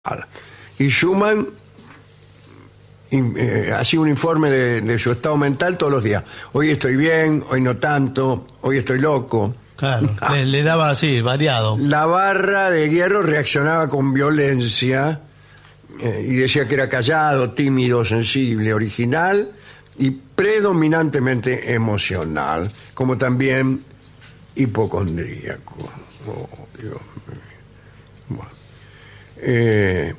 Y Schumann hacía un informe de su estado mental todos los días. Hoy estoy bien, hoy no tanto, hoy estoy loco. Claro, le daba así, variado. La barra de hierro reaccionaba con violencia y decía que era callado, tímido, sensible, original y predominantemente emocional, como también hipocondríaco. Oh, Dios mío. Bueno.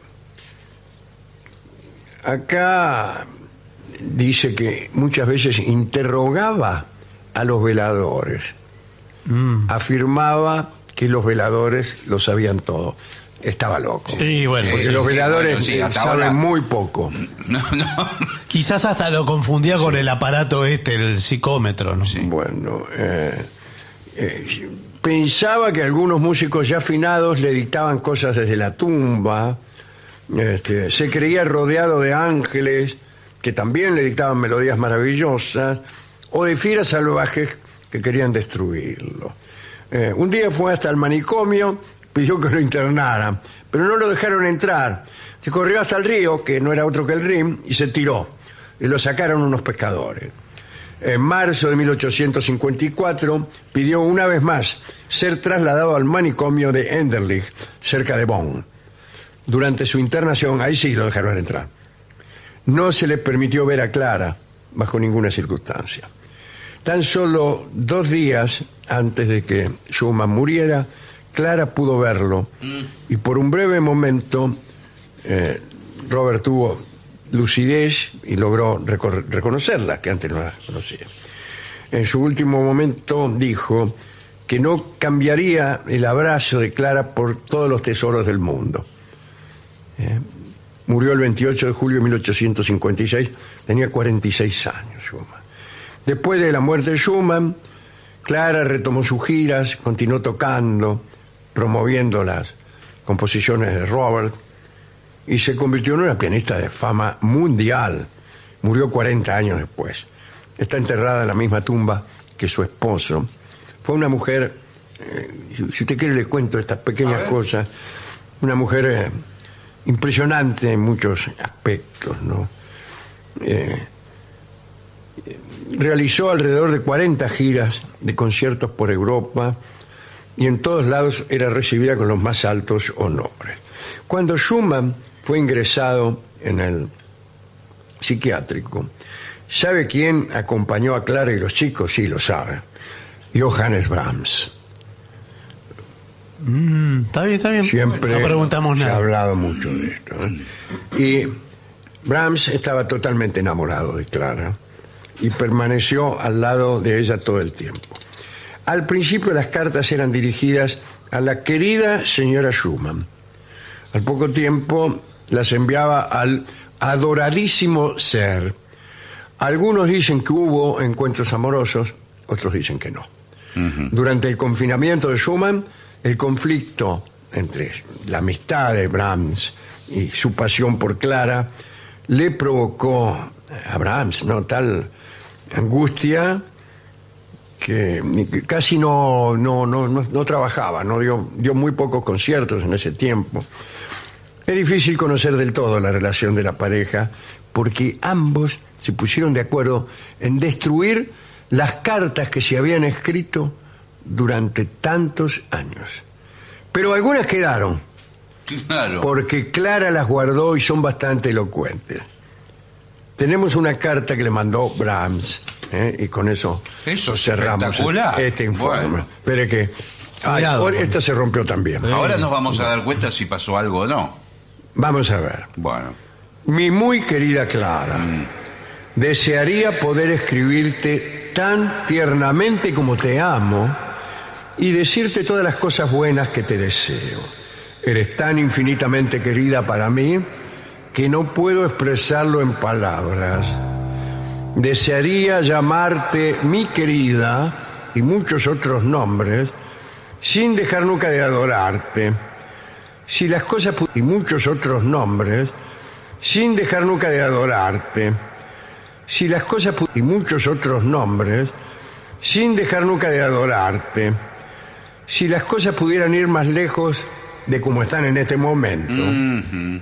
Acá dice que muchas veces interrogaba a los veladores. Afirmaba que los veladores lo sabían todo. Estaba loco. Sí, bueno. Porque los veladores saben ahora muy poco. No. Quizás hasta lo confundía con el aparato el psicómetro, ¿no? Sí. Bueno, pensaba que algunos músicos ya afinados le dictaban cosas desde la tumba. Se creía rodeado de ángeles que también le dictaban melodías maravillosas o de fieras salvajes que querían destruirlo. Un día fue hasta el manicomio, pidió que lo internaran, pero no lo dejaron entrar. Se corrió hasta el río, que no era otro que el Rin, y se tiró. Y lo sacaron unos pescadores. En marzo de 1854 pidió una vez más ser trasladado al manicomio de Enderlich, cerca de Bonn. Durante su internación, ahí sí lo dejaron entrar. No se le permitió ver a Clara bajo ninguna circunstancia. Tan solo 2 días antes de que Schumann muriera, Clara pudo verlo y por un breve momento Robert tuvo lucidez y logró reconocerla, que antes no la conocía. En su último momento dijo que no cambiaría el abrazo de Clara por todos los tesoros del mundo. Murió el 28 de julio de 1856, tenía 46 años Schumann. Después de la muerte de Schumann, Clara retomó sus giras, continuó tocando, promoviendo las composiciones de Robert y se convirtió en una pianista de fama mundial. Murió 40 años después. Está enterrada en la misma tumba que su esposo. Fue una mujer, si usted quiere le cuento estas pequeñas cosas, una mujer impresionante en muchos aspectos, ¿no? Realizó alrededor de 40 giras de conciertos por Europa y en todos lados era recibida con los más altos honores. Cuando Schumann fue ingresado en el psiquiátrico, ¿sabe quién acompañó a Clara y los chicos? Sí, lo sabe. Johannes Brahms. Está bien. Siempre no preguntamos se nada. ha hablado mucho de esto, ¿eh? Y Brahms estaba totalmente enamorado de Clara y permaneció al lado de ella todo el tiempo. Al principio las cartas eran dirigidas a la querida señora Schumann. Al poco tiempo las enviaba al adoradísimo ser. Algunos dicen que hubo encuentros amorosos, otros dicen que no. Durante el confinamiento de Schumann, el conflicto entre la amistad de Brahms y su pasión por Clara le provocó a Brahms, ¿no?, tal angustia que casi no trabajaba, no dio muy pocos conciertos en ese tiempo. Es difícil conocer del todo la relación de la pareja porque ambos se pusieron de acuerdo en destruir las cartas que se habían escrito durante tantos años. Pero algunas quedaron. Claro. Porque Clara las guardó y son bastante elocuentes. Tenemos una carta que le mandó Brahms, y con eso cerramos este informe. Bueno. Espere que esta se rompió también. Ahora nos vamos a dar cuenta si pasó algo o no. Vamos a ver. Bueno. Mi muy querida Clara, desearía poder escribirte tan tiernamente como te amo y decirte todas las cosas buenas que te deseo. Eres tan infinitamente querida para mí que no puedo expresarlo en palabras. Desearía llamarte mi querida y muchos otros nombres sin dejar nunca de adorarte. Si las cosas y muchos otros nombres sin dejar nunca de adorarte. Si las cosas y muchos otros nombres sin dejar nunca de adorarte. Si las cosas pudieran ir más lejos, de cómo están en este momento. Ujú.